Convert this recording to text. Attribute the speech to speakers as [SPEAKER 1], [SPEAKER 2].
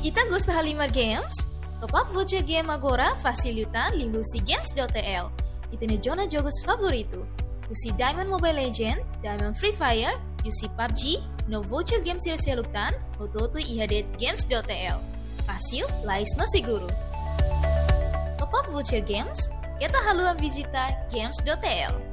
[SPEAKER 1] Ita gosta Halimar Games? Top up voucher game agora facilitan li husi games.tl. Itene jona jogos favorito. Husi Diamond Mobile Legend, Diamond Free Fire, Yusi PUBG, no voucher game sila-siluktan, ototo ihadet games.tl. Fácil, lais no seguro. Top up voucher games, kita haluan visita games.tl.